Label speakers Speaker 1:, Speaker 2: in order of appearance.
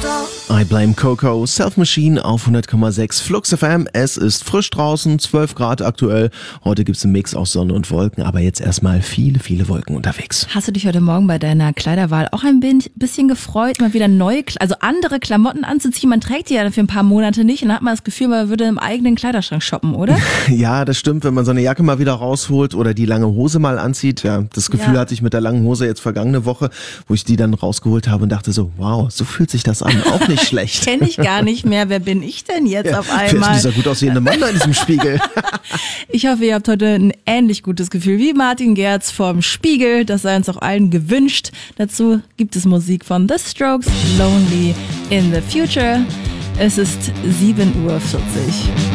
Speaker 1: I Blame Coco, Self Machine auf 100,6 Flux FM. Es ist frisch draußen, 12 Grad aktuell. Heute gibt's einen Mix aus Sonne und Wolken, aber jetzt erstmal viele, viele Wolken unterwegs.
Speaker 2: Hast du dich heute Morgen bei deiner Kleiderwahl auch ein bisschen gefreut, mal wieder also andere Klamotten anzuziehen? Man trägt die ja für ein paar Monate nicht und dann hat man das Gefühl, man würde im eigenen Kleiderschrank shoppen, oder?
Speaker 1: Ja, das stimmt, wenn man so eine Jacke mal wieder rausholt oder die lange Hose mal anzieht. Ja, das Gefühl hatte ich mit der langen Hose jetzt vergangene Woche, wo ich die dann rausgeholt habe und dachte so, wow, so fühlt sich das an, auch nicht schlecht.
Speaker 2: Kenne ich gar nicht mehr. Wer bin ich denn jetzt auf einmal?
Speaker 1: Wer ist dieser gut aussehende Mann da in diesem Spiegel?
Speaker 2: Ich hoffe, ihr habt heute ein ähnlich gutes Gefühl wie Martin Gerz vorm Spiegel. Das sei uns auch allen gewünscht. Dazu gibt es Musik von The Strokes, Lonely in the Future. Es ist 7:40 Uhr.